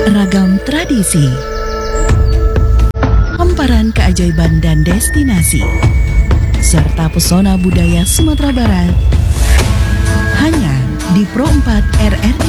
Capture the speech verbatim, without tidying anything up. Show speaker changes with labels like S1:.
S1: Ragam tradisi, hamparan keajaiban dan destinasi, serta pesona budaya Sumatera Barat, hanya di Pro empat R R